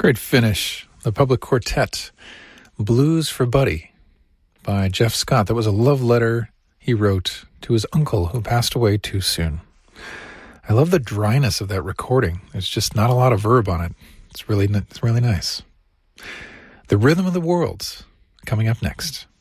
Great finish. The Public Quartet, Blues for Buddy by Jeff Scott. That was a love letter he wrote to his uncle who passed away too soon. I love the dryness of that recording. There's just not a lot of verb on it. It's really nice. The Rhythm of the World coming up next.